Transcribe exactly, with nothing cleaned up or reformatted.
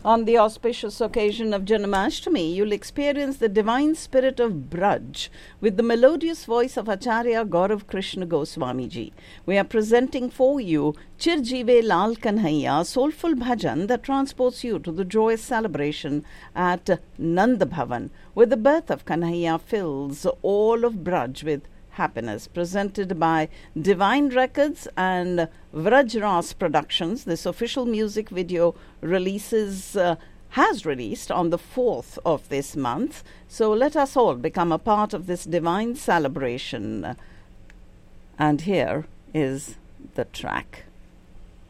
On the auspicious occasion of Janmashtami, you'll experience the divine spirit of Braj with the melodious voice of Acharya Gaurav Krishna Goswami ji. We are presenting for you Chirjive Lal Kanhaiya, soulful bhajan that transports you to the joyous celebration at Nanda Bhavan, where the birth of Kanhaiya fills all of Braj with happiness. Presented by Divine Records and Vrajras Productions. This official music video releases uh, has released on the fourth of this month. So let us all become a part of this divine celebration. And here is the track.